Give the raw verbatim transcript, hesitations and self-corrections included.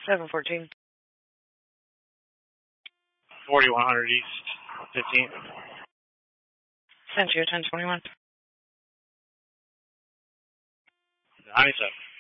seven fourteen. forty-one hundred East, fifteenth. Sent you ten twenty-one. ninety-seven.